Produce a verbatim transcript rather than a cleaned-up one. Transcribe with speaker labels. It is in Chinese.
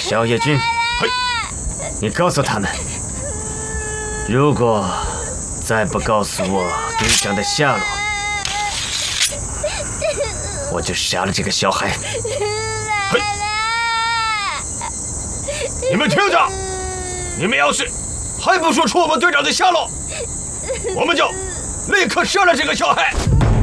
Speaker 1: 小野君，嘿，你告诉他们，如果再不告诉我队长的下落，我就杀了这个小孩。嘿，你们听着，你们要是还不说出我们队长的下落，我们就立刻杀了这个小孩。